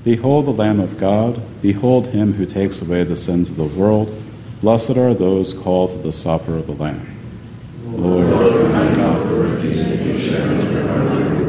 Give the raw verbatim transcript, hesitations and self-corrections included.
Behold the Lamb of God. Behold him who takes away the sins of the world. Blessed are those called to the supper of the Lamb. Lord, I am not worthy that you should enter my room,